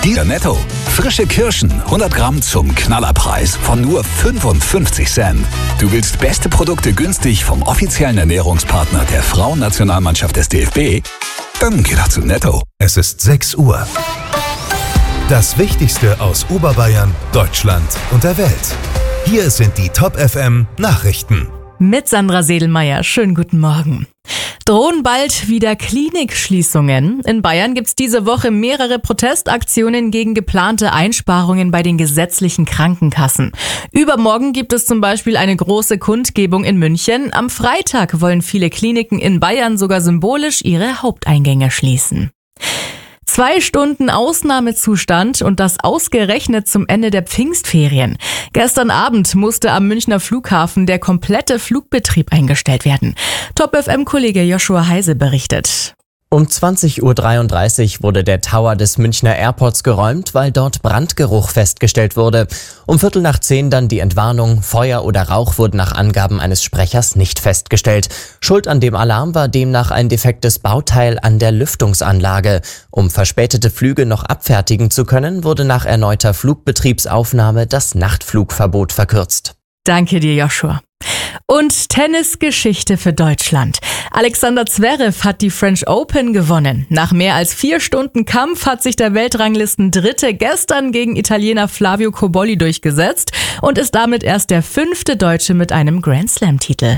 Dieser Netto. Frische Kirschen, 100 Gramm zum Knallerpreis von nur 55 Cent. Du willst beste Produkte günstig vom offiziellen Ernährungspartner der Frauennationalmannschaft des DFB? Dann geh doch zu Netto. Es ist 6 Uhr. Das Wichtigste aus Oberbayern, Deutschland und der Welt. Hier sind die Top FM Nachrichten. Mit Sandra Sedelmeier. Schönen guten Morgen. Drohen bald wieder Klinikschließungen? In Bayern gibt's diese Woche mehrere Protestaktionen gegen geplante Einsparungen bei den gesetzlichen Krankenkassen. Übermorgen gibt es zum Beispiel eine große Kundgebung in München. Am Freitag wollen viele Kliniken in Bayern sogar symbolisch ihre Haupteingänge schließen. 2 Stunden Ausnahmezustand und das ausgerechnet zum Ende der Pfingstferien. Gestern Abend musste am Münchner Flughafen der komplette Flugbetrieb eingestellt werden. Top-FM-Kollege Joshua Heise berichtet. Um 20.33 Uhr wurde der Tower des Münchner Airports geräumt, weil dort Brandgeruch festgestellt wurde. Um 9:15 dann die Entwarnung. Feuer oder Rauch wurden nach Angaben eines Sprechers nicht festgestellt. Schuld an dem Alarm war demnach ein defektes Bauteil an der Lüftungsanlage. Um verspätete Flüge noch abfertigen zu können, wurde nach erneuter Flugbetriebsaufnahme das Nachtflugverbot verkürzt. Danke dir, Joshua. Und Tennisgeschichte für Deutschland. Alexander Zverev hat die French Open gewonnen. Nach mehr als 4 Stunden Kampf hat sich der Weltranglisten-Dritte gestern gegen Italiener Flavio Cobolli durchgesetzt und ist damit erst der 5. Deutsche mit einem Grand-Slam-Titel.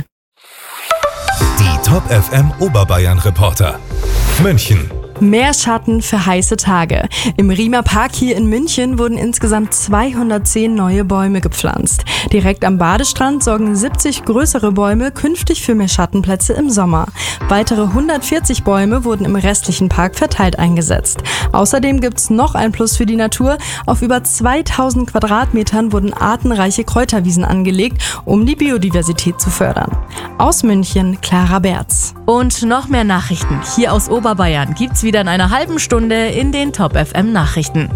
Die Top FM Oberbayern Reporter. München. Mehr Schatten für heiße Tage. Im Riemer Park hier in München wurden insgesamt 210 neue Bäume gepflanzt. Direkt am Badestrand sorgen 70 größere Bäume künftig für mehr Schattenplätze im Sommer. Weitere 140 Bäume wurden im restlichen Park verteilt eingesetzt. Außerdem gibt's noch ein Plus für die Natur. Auf über 2000 Quadratmetern wurden artenreiche Kräuterwiesen angelegt, um die Biodiversität zu fördern. Aus München, Clara Berz. Und noch mehr Nachrichten hier aus Oberbayern gibt's wieder in einer halben Stunde in den Top FM Nachrichten.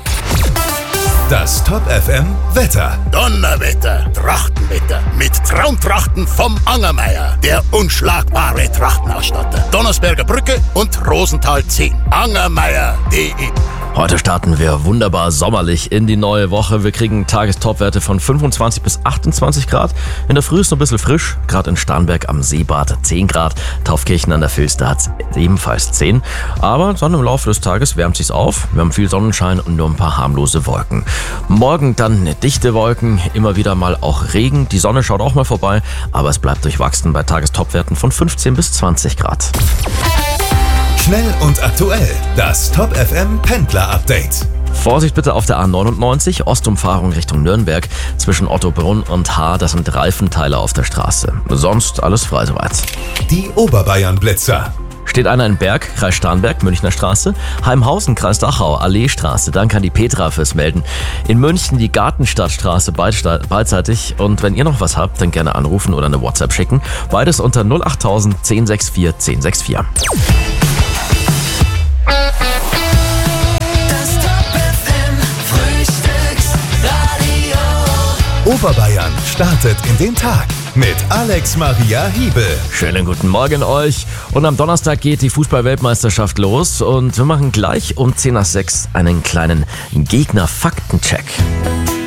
Das Top FM Wetter. Donnerwetter, Trachtenwetter mit Traumtrachten vom Angermeier, der unschlagbare Trachtenausstatter. Donnersberger Brücke und Rosenthal 10. Angermeier.de. Heute starten wir wunderbar sommerlich in die neue Woche. Wir kriegen Tagestopwerte von 25 bis 28 Grad. In der Früh ist noch ein bisschen frisch. Gerade in Starnberg am Seebad 10 Grad. Taufkirchen an der Filster hat ebenfalls 10. Aber dann im Laufe des Tages wärmt sich's auf. Wir haben viel Sonnenschein und nur ein paar harmlose Wolken. Morgen dann dichte Wolken, immer wieder mal auch Regen. Die Sonne schaut auch mal vorbei, aber es bleibt durchwachsen bei Tagestopwerten von 15 bis 20 Grad. Schnell und aktuell. Das Top FM Pendler Update. Vorsicht bitte auf der A99, Ostumfahrung Richtung Nürnberg. Zwischen Ottobrunn und Haar, das sind Reifenteiler auf der Straße. Sonst alles frei soweit. Die Oberbayern Blitzer. Steht einer in Berg, Kreis Starnberg, Münchner Straße, Heimhausen, Kreis Dachau, Alleestraße, dann kann die Petra fürs Melden. In München die Gartenstadtstraße beidseitig und wenn ihr noch was habt, dann gerne anrufen oder eine WhatsApp schicken. Beides unter 08000 1064 1064. Oberbayern startet in den Tag mit Alex Maria Hiebel. Schönen guten Morgen euch. Und am Donnerstag geht die Fußball-Weltmeisterschaft los und wir machen gleich um 10 nach 6 einen kleinen Gegner-Faktencheck.